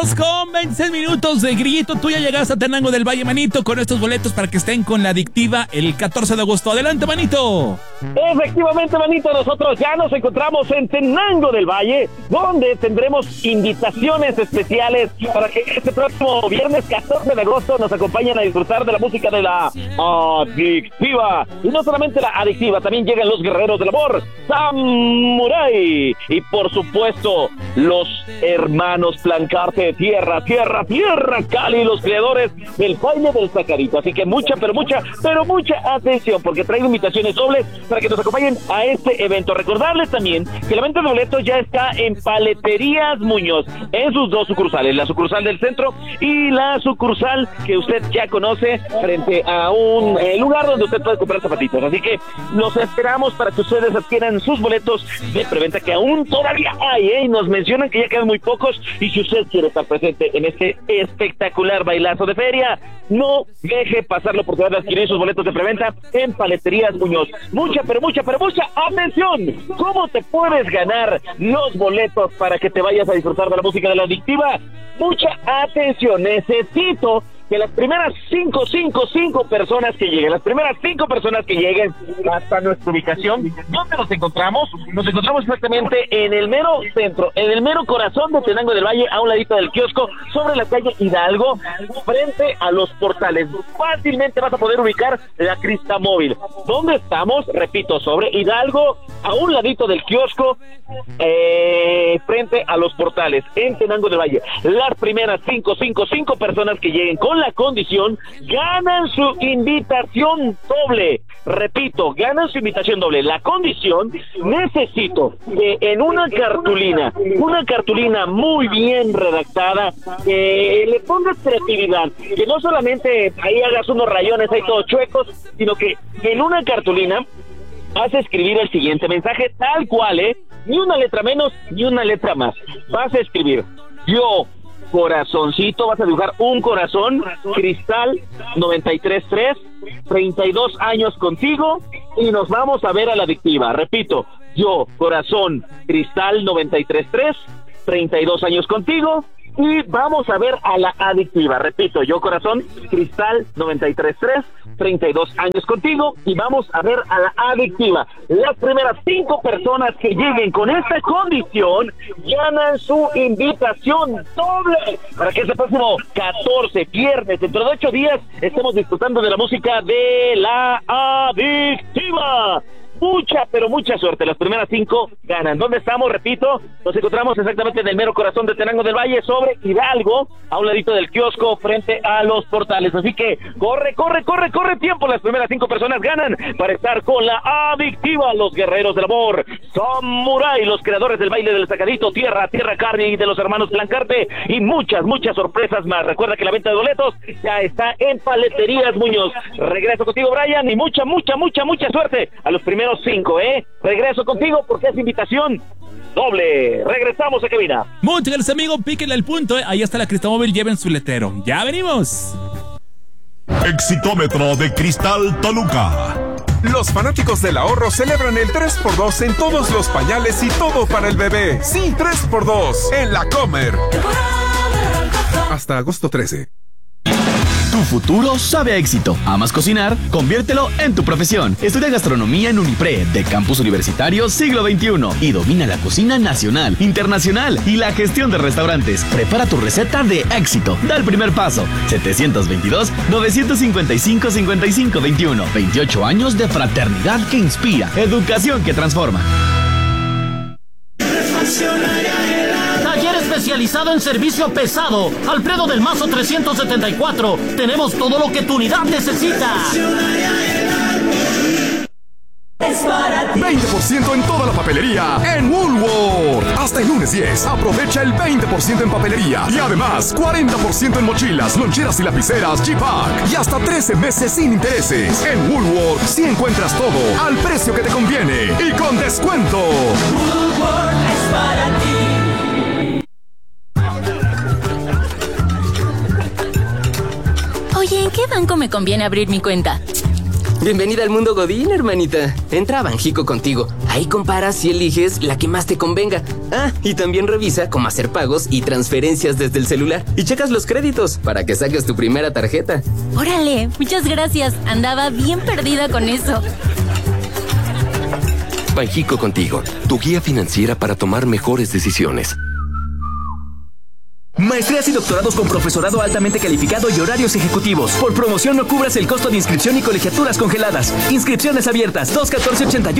Con 26 minutos de grito, tú ya llegaste a Tenango del Valle, manito, con estos boletos para que estén con la Adictiva el 14 de agosto. Adelante, manito. Efectivamente, manito, nosotros ya nos encontramos en Tenango del Valle, donde tendremos invitaciones especiales para que este próximo viernes 14 de agosto nos acompañen a disfrutar de la música de la Adictiva. Y no solamente la Adictiva, también llegan los Guerreros del Amor, Samurai, y por supuesto los hermanos Plancarte, Tierra Cali, los creadores del baile del Sacarito. Así que mucha atención, porque traigo invitaciones dobles para que nos acompañen a este evento. Recordarles también que la venta de boletos ya está en Paleterías Muñoz, en sus dos sucursales, la sucursal del centro y la sucursal que usted ya conoce, frente a un lugar donde usted puede comprar zapatitos. Así que los esperamos para que ustedes adquieran sus boletos de preventa, que aún todavía hay, y nos mencionan que ya quedan muy pocos, y si usted quiere estar presente en este espectacular bailazo de feria, no deje pasar la oportunidad de adquirir sus boletos de preventa en Paleterías Muñoz. Mucha atención. ¿Cómo te puedes ganar los boletos para que te vayas a disfrutar de la música de la Adictiva? Mucha atención. Necesito que las primeras cinco personas que lleguen, hasta nuestra ubicación. ¿Dónde nos encontramos? Nos encontramos exactamente en el mero centro, en el mero corazón de Tenango del Valle, a un ladito del kiosco, sobre la calle Hidalgo, frente a los portales. Fácilmente vas a poder ubicar la Cristamóvil. ¿Dónde estamos? Repito, sobre Hidalgo, a un ladito del kiosco, frente a los portales, en Tenango del Valle. Las primeras cinco personas que lleguen con la condición ganan su invitación doble. Repito, ganan su invitación doble. La condición: necesito que en una cartulina muy bien redactada, que le pongas creatividad, que no solamente ahí hagas unos rayones ahí todos chuecos, sino que en una cartulina vas a escribir el siguiente mensaje tal cual, ni una letra menos, ni una letra más. Vas a escribir: yo, corazoncito, vas a dibujar un corazón, Cristal 93.3, 32 años contigo, y nos vamos a ver a la Adictiva. Repito, yo, corazón, Cristal 93.3, 32 años contigo, y vamos a ver a la Adictiva. Repito, yo, corazón, Cristal 93.3, 32 años contigo, y vamos a ver a la Adictiva. Las primeras 5 personas que lleguen con esta condición ganan su invitación doble para que este próximo 14, viernes, dentro de 8 días, estemos disfrutando de la música de la Adictiva. Mucha suerte. Las primeras 5 ganan. ¿Dónde estamos? Repito, nos encontramos exactamente en el mero corazón de Tenango del Valle, sobre Hidalgo, a un ladito del kiosco, frente a los portales. Así que corre tiempo. Las primeras 5 personas ganan para estar con la Adictiva, los Guerreros del Amor, Samurai, los creadores del baile del Sacadito, Tierra Cali, de los hermanos Plancarte, y muchas sorpresas más. Recuerda que la venta de boletos ya está en Paleterías Muñoz. Regreso contigo, Brian, y mucha suerte a los primeros 5, Regreso contigo porque es invitación doble. Regresamos a cabina. Muchas gracias, amigo. Píquenle al punto, Ahí está la Cristamóvil, lleven su letrero. Ya venimos. Exitómetro de Cristal Toluca. Los fanáticos del ahorro celebran el 3x2 en todos los pañales y todo para el bebé. Sí, 3x2 en La Comer. Hasta agosto 13. Tu futuro sabe a éxito. ¿Amas cocinar? Conviértelo en tu profesión. Estudia gastronomía en Unipre, de Campus Universitario Siglo XXI, y domina la cocina nacional, internacional y la gestión de restaurantes. Prepara tu receta de éxito. Da el primer paso. 722-955-5521. 28 años de fraternidad que inspira. Educación que transforma. Taller especializado en servicio pesado. Alfredo del Mazo 374. Tenemos todo lo que tu unidad necesita. 20% en toda la papelería en Woolworth. Hasta el lunes 10, aprovecha el 20% en papelería. Y además, 40% en mochilas, loncheras y lapiceras G-Pack. Y hasta 13 meses sin intereses. En Woolworth sí encuentras todo al precio que te conviene y con descuento. Woolworth es para ti. Oye, ¿en qué banco me conviene abrir mi cuenta? Bienvenida al mundo Godín, hermanita. Entra a Banjico Contigo. Ahí comparas y eliges la que más te convenga. Ah, y también revisa cómo hacer pagos y transferencias desde el celular. Y checas los créditos para que saques tu primera tarjeta. Órale, muchas gracias. Andaba bien perdida con eso. Banjico Contigo, tu guía financiera para tomar mejores decisiones. Maestrías y doctorados con profesorado altamente calificado y horarios ejecutivos. Por promoción no cubras el costo de inscripción y colegiaturas congeladas. Inscripciones abiertas 214-81.